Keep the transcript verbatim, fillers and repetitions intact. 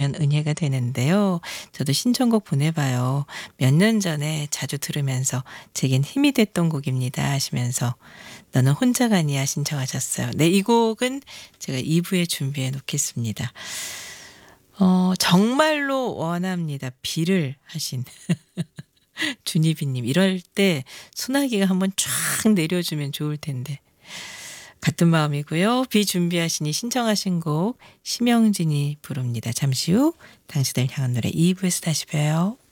들으면 은혜가 되는데요. 저도 신청곡 보내봐요. 몇 년 전에 자주 들으면서 제겐 힘이 됐던 곡입니다 하시면서 너는 혼자가 아니야 신청하셨어요. 네, 이 곡은 제가 이 부에 준비해 놓겠습니다. 어, 정말로 원합니다. 비를 하신 준희비님. 이럴 때 소나기가 한번 쫙 내려주면 좋을 텐데. 같은 마음이고요. 비 준비하시니 신청하신 곡 심영진이 부릅니다. 잠시 후 당신을 향한 노래 이 부에서 다시 봬요.